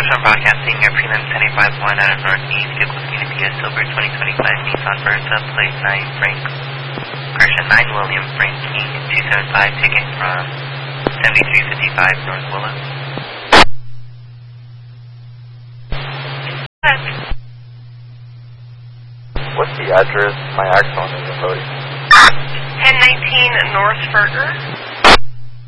National Broadcasting, your prelim 1051 out of Northeast, vehicle community, a silver 2025 Nissan Versa, plate 9 Frank, correction 9 William Frank King, 275, ticket from 7355 North Willow. What's the address my axon is voting? 1019 North Ferger.